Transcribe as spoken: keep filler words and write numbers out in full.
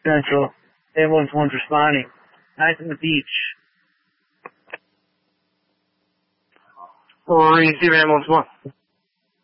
Central. Ambulance one's responding. Nice on the beach. Receive ambulance one.